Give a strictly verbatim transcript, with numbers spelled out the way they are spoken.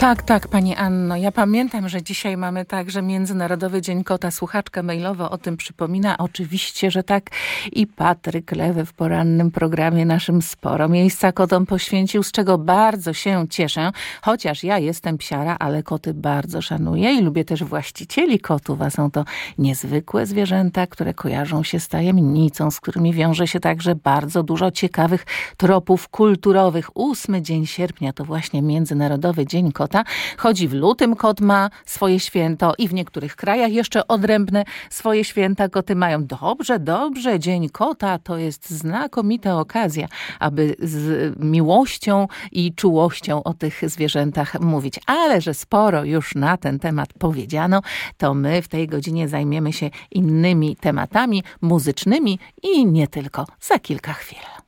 Tak, tak, pani Anno. Ja pamiętam, że dzisiaj mamy także Międzynarodowy Dzień Kota. Słuchaczka mailowo o tym przypomina. Oczywiście, że tak. I Patryk Lewy w porannym programie naszym sporo miejsca kotom poświęcił, z czego bardzo się cieszę. Chociaż ja jestem psiara, ale koty bardzo szanuję i lubię też właścicieli kotów, a są to niezwykłe zwierzęta, które kojarzą się z tajemnicą, z którymi wiąże się także bardzo dużo ciekawych tropów kulturowych. Ósmy dzień sierpnia to właśnie Międzynarodowy Dzień Kota. Chodzi w lutym, kot ma swoje święto i w niektórych krajach jeszcze odrębne swoje święta koty mają. Dobrze, dobrze, Dzień Kota to jest znakomita okazja, aby z miłością i czułością o tych zwierzętach mówić. Ale że sporo już na ten temat powiedziano, to my w tej godzinie zajmiemy się innymi tematami muzycznymi i nie tylko. Za kilka chwil.